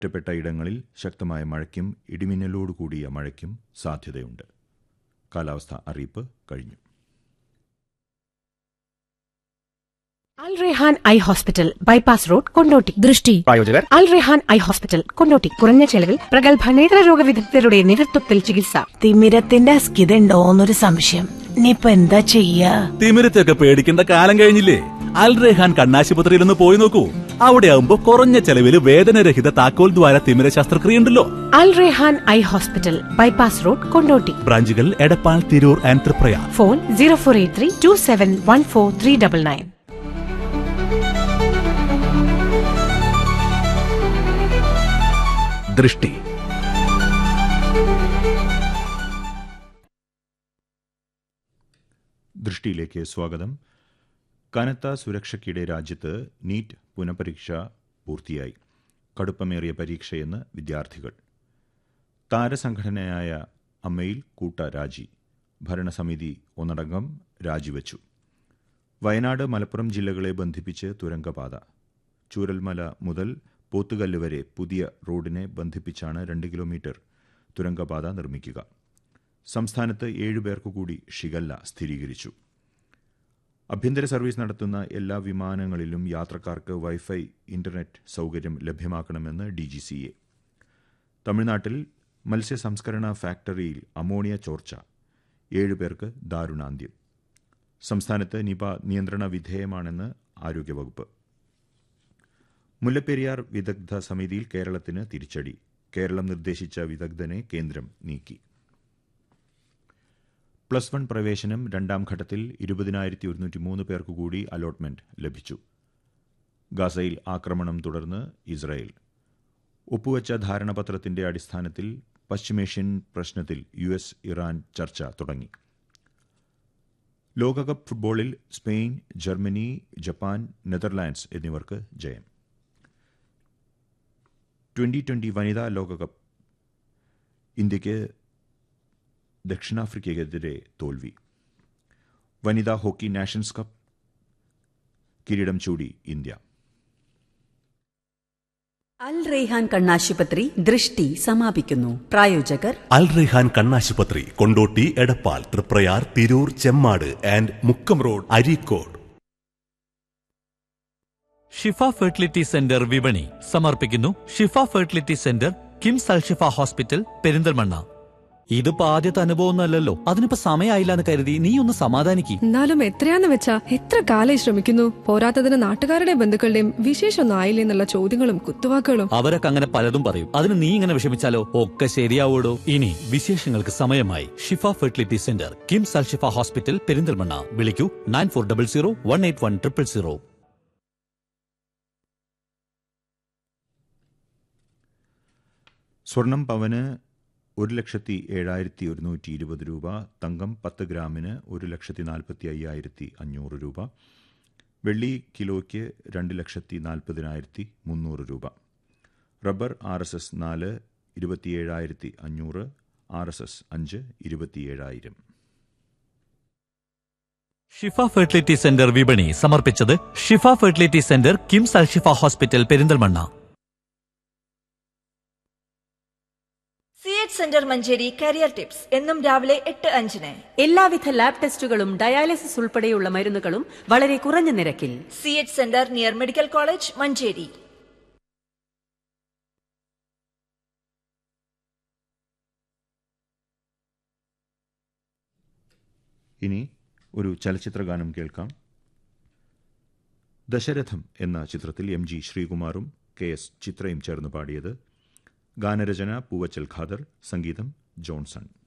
ഒറ്റപ്പെട്ട ഇടങ്ങളിൽ ശക്തമായ മഴയ്ക്കും ഇടിമിന്നലോടുകൂടിയ മഴയ്ക്കും സാധ്യതയുണ്ട്. കാലാവസ്ഥാ അറിയിപ്പ് കഴിഞ്ഞു. അൽ Rehan eye hospital, bypass road, Kondotty. ദൃഷ്ടി പ്രായോജകർ അൽ റെഹാൻ ഐ ഹോസ്പിറ്റൽ, കൊണ്ടോട്ടി. കുറഞ്ഞ ചെലവിൽ പ്രഗത്ഭ നേത്രരോഗ വിദഗ്ധരുടെ നേതൃത്വത്തിൽ ചികിത്സ. തിമിരത്തിന്റെ അസ്കിതണ്ടോന്നൊരു സംശയം. ഇനിയിപ്പൊ എന്താ ചെയ്യാ? തിമിരത്തെയൊക്കെ പേടിക്കേണ്ട കാലം കഴിഞ്ഞില്ലേ? അൽ റെഹാൻ കണ്ണാശുപത്രിയിൽ ഒന്ന് പോയി നോക്കൂ. അവിടെ ആവുമ്പോ കുറഞ്ഞ ചെലവിൽ വേദനരഹിത താക്കോൽ ദ്വാര തിമിര ശസ്ത്രക്രിയ ഉണ്ടല്ലോ. അൽ Rehan eye hospital, bypass road, Kondotty. ബ്രാഞ്ചുകൾ എടപ്പാൾ, തിരൂർ ആൻഡ് തൃപ്രയാർ. ഫോൺ 0483271439. ദൃഷ്ടി. ദൃഷ്ടിയിലേക്ക് സ്വാഗതം. കനത്ത സുരക്ഷയ്ക്കിടെ രാജ്യത്ത് നീറ്റ് പുനഃപരീക്ഷ പൂർത്തിയായി. കടുപ്പമേറിയ പരീക്ഷയെന്ന് വിദ്യാർത്ഥികൾ. താരസംഘടനയായ അമ്മയിൽ കൂട്ട രാജി. ഭരണസമിതി ഒന്നടങ്കം രാജിവെച്ചു. വയനാട്, മലപ്പുറം ജില്ലകളെ ബന്ധിപ്പിച്ച് തുരങ്കപാത. ചൂരൽമല മുതൽ പോത്തുകല്ല് വരെ പുതിയ റോഡിനെ ബന്ധിപ്പിച്ചാണ് 2 കിലോമീറ്റർ തുരങ്കപാത നിർമ്മിക്കുക. സംസ്ഥാനത്ത് 7 പേർക്കു കൂടി ഷിഗല്ല സ്ഥിരീകരിച്ചു. ആഭ്യന്തര സർവീസ് നടത്തുന്ന എല്ലാ വിമാനങ്ങളിലും യാത്രക്കാർക്ക് വൈഫൈ ഇന്റർനെറ്റ് സൗകര്യം ലഭ്യമാക്കണമെന്ന് DGCA. തമിഴ്നാട്ടിൽ മത്സ്യ സംസ്കരണ ഫാക്ടറിയിൽ അമോണിയ ചോർച്ച. 7 പേർക്ക് ദാരുണാന്ത്യം. സംസ്ഥാനത്ത് നിപ നിയന്ത്രണ വിധേയമാണെന്ന് ആരോഗ്യവകുപ്പ്. മുല്ലപ്പെരിയാർ വിദഗ്ധ സമിതിയിൽ കേരളത്തിന് തിരിച്ചടി. കേരളം നിർദ്ദേശിച്ച വിദഗ്ധനെ കേന്ദ്രം നീക്കി. +1 പ്രവേശനം 2ാം ഘട്ടത്തിൽ 20,103 പേർക്കു കൂടി അലോട്ട്മെന്റ് ലഭിച്ചു. ഗാസയിൽ ആക്രമണം തുടർന്ന് ഇസ്രായേൽ. ഒപ്പുവച്ച ധാരണാപത്രത്തിന്റെ അടിസ്ഥാനത്തിൽ പശ്ചിമേഷ്യൻ പ്രശ്നത്തിൽ US ഇറാൻ ചർച്ച തുടങ്ങി. ലോകകപ്പ് ഫുട്ബോളിൽ സ്പെയിൻ, ജർമ്മനി, ജപ്പാൻ, നെതർലാൻഡ്സ് എന്നിവർക്ക് ജയം. 2020 വനിതാ ലോകകപ്പ്. ഇന്ത്യയ്ക്ക് ദക്ഷിണാഫ്രിക്കയ്ക്കെതിരെ തോൽവി. വനിതാ ഹോക്കി നാഷൻസ് കപ്പ് കിരീടം ചൂടി ഇന്ത്യ. അൽ റെയ്ഹാൻ കണ്ണാശുപത്രി ദൃഷ്ടി സമാപിക്കുന്നു. പ്രായോജകർ അൽ റെഹാൻ കണ്ണാശുപത്രി, Kondotty, Edappal, Triprayar, Tirur, Chemmad and Mukkam road, Areekode. Shifa fertility centre വിപണി സമർപ്പിക്കുന്നു. ഷിഫ ഫെർട്ടിലിറ്റി സെന്റർ, കിംസ് അൽ ഷിഫ ഹോസ്പിറ്റൽ, പെരിന്തൽമണ്ണ. ഇതിപ്പോ ആദ്യത്തെ അനുഭവമൊന്നുമല്ലല്ലോ. അതിനിപ്പോ സമയമായില്ലാന്ന് കരുതി നീ ഒന്ന് സമാധാനിക്ക്. എന്നാലും എത്രയാന്ന് വെച്ചാ എത്ര കാലായി ശ്രമിക്കുന്നു. പോരാത്തതിന് നാട്ടുകാരുടെയും ബന്ധുക്കളുടെയും വിശേഷമൊന്നും ആയില്ലേ എന്നുള്ള ചോദ്യങ്ങളും കുത്തുവാക്കുകളും. അവരൊക്കെ അങ്ങനെ പലതും പറയും. അതിന് നീ ഇങ്ങനെ വിഷമിച്ചാലോ? ഒക്കെ ശരിയാവോടോ. ഇനി വിശേഷങ്ങൾക്ക് സമയമായി. ഷിഫ ഫെർട്ടിലിറ്റി സെന്റർ, കിംസ് അൽ ഷിഫ ഹോസ്പിറ്റൽ, പെരിന്തൽമണ്ണ. വിളിക്കൂ 9400 181 000. സ്വർണം പവന് 1,07,120 രൂപ. തങ്കം 10 ഗ്രാമിന് 1,45,500 രൂപ. വെള്ളി കിലോയ്ക്ക് 2,40,40,300 രൂപ. Rubber RSS 4 27,500, RSS 5 27,000. ഷിഫ ഫെർട്ടിലിറ്റി സെന്റർ വിപണി സമർപ്പിച്ചത് ഷിഫ ഫെർട്ടിലിറ്റി സെന്റർ, കിംസ് അൽ ഷിഫ hospital, Perinthalmanna. CH centre Manjeri career tips എന്നും രാവിലെ 8:05. എല്ലാവിധ ലാബ് ടെസ്റ്റുകളും ഡയാലിസിസ് ഉൾപ്പെടെയുള്ള മരുന്നുകളും വളരെ കുറഞ്ഞ നിരക്കിൽ. CH centre near medical college, Manjeri. ഇനി ഒരു ചലച്ചിത്രഗാനം കേൾക്കാം. ദശരഥം എന്ന ചിത്രത്തിൽ MG ശ്രീകുമാറും KS ചിത്രയും ചേർന്ന് പാടിയത്. ഗാനരചന പൂവച്ചൽ ഖാദർ, സംഗീതം ജോൺസൺ.